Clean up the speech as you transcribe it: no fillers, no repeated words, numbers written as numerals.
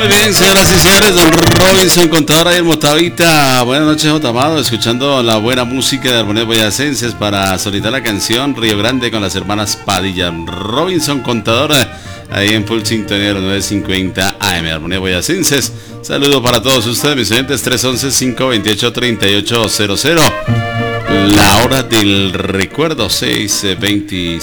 Muy bien, señoras y señores, don Robinson Contador ahí en Motavita. Buenas noches, J. Amado, escuchando la buena música de Armonías Boyacenses para solicitar la canción Río Grande con las hermanas Padilla. Robinson Contador ahí en full sintonía 950 AM, Armonías Boyacenses. Saludo para todos ustedes, mis oyentes, 311-528-3800. La hora del recuerdo, 6:26